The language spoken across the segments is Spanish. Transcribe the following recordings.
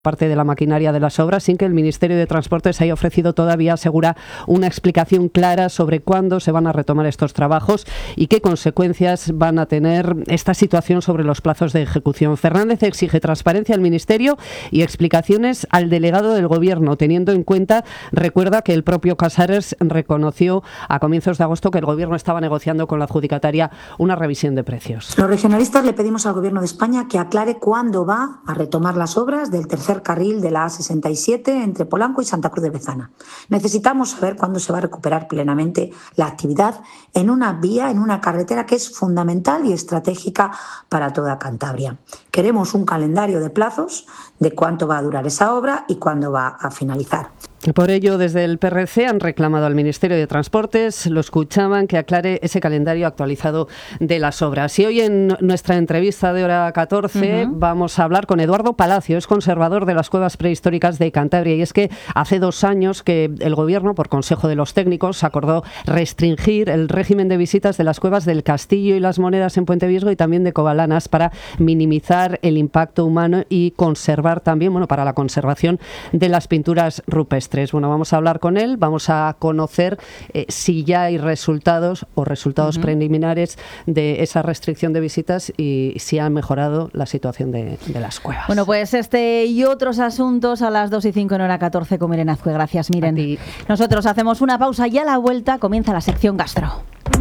parte de la maquinaria de las obras, sin que el Ministerio de Transportes haya ofrecido todavía, asegura, una explicación clara sobre cuándo se van a retomar estos trabajos y qué consecuencias van a tener esta situación sobre los plazos de ejecución. Fernández exige transparencia al Ministerio y explicaciones al delegado del Gobierno, teniendo en cuenta, recuerda que el propio Casares reconoció a comienzos de agosto que el Gobierno estaba negociando con la adjudicataria una revisión de precios. Los regionalistas le pedimos al Gobierno de España que aclare cuándo va a retomar las obras del tercer carril de la A67 entre Polanco y Santa Cruz de Bezana. Necesitamos saber cuándo se va a recuperar plenamente la actividad en una vía, en una carretera que es fundamental y estratégica para toda Cantabria. Queremos un calendario de plazos de cuánto va a durar esa obra y cuándo va a finalizar. Por ello, desde el PRC han reclamado al Ministerio de Transportes, lo escuchaban, que aclare ese calendario actualizado de las obras. Y hoy en nuestra entrevista de Hora 14 vamos a hablar con Eduardo Palacio, es conservador de las cuevas prehistóricas de Cantabria. Y es que hace 2 años que el Gobierno, por consejo de los técnicos, acordó restringir el régimen de visitas de las cuevas del Castillo y las Monedas en Puente Viesgo y también de Covalanas para minimizar el impacto humano y conservar también, para la conservación de las pinturas rupestres. Bueno, vamos a hablar con él, vamos a conocer si ya hay resultados preliminares de esa restricción de visitas y si ha mejorado la situación de las cuevas. Bueno, pues este y otros asuntos a las 2:05 en Hora 14 con Irene Azcue. Gracias, Miren. Nosotros hacemos una pausa y a la vuelta comienza la sección Gastro.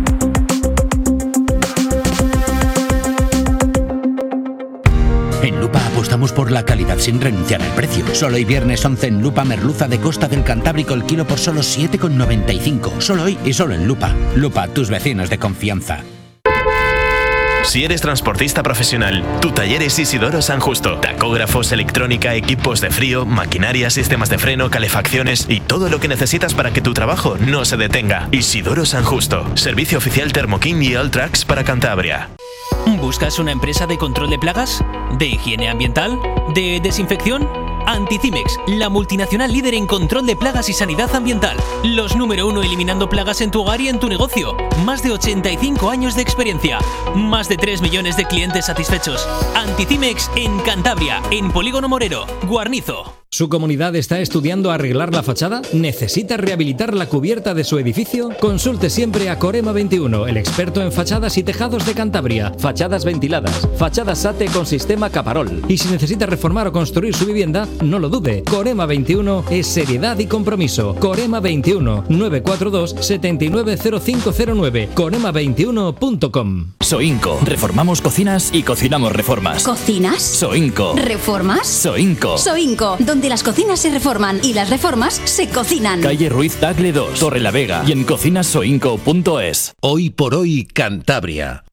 En Lupa apostamos por la calidad sin renunciar al precio. Solo hoy viernes 11 en Lupa, merluza de Costa del Cantábrico el kilo por solo 7,95. Solo hoy y solo en Lupa. Lupa, tus vecinos de confianza. Si eres transportista profesional, tu taller es Isidoro San Justo. Tacógrafos, electrónica, equipos de frío, maquinaria, sistemas de freno, calefacciones y todo lo que necesitas para que tu trabajo no se detenga. Isidoro San Justo. Servicio oficial Thermokin y Alltrax para Cantabria. ¿Buscas una empresa de control de plagas? ¿De higiene ambiental? ¿De desinfección? Anticimex, la multinacional líder en control de plagas y sanidad ambiental. Los número 1 eliminando plagas en tu hogar y en tu negocio. Más de 85 años de experiencia. Más de 3 millones de clientes satisfechos. Anticimex en Cantabria, en Polígono Morero, Guarnizo. ¿Su comunidad está estudiando arreglar la fachada? ¿Necesita rehabilitar la cubierta de su edificio? Consulte siempre a Corema 21, el experto en fachadas y tejados de Cantabria. Fachadas ventiladas, fachadas SATE con sistema Caparol. Y si necesita reformar o construir su vivienda, no lo dude. Corema 21 es seriedad y compromiso. Corema 21 942 790509. Corema21.com. Soinco. Reformamos cocinas y cocinamos reformas. ¿Cocinas? Soinco. ¿Reformas? Soinco. Soinco, donde las cocinas se reforman y las reformas se cocinan. Calle Ruiz Tagle 2, Torre la Vega y en cocinasoinco.es. Hoy por hoy, Cantabria.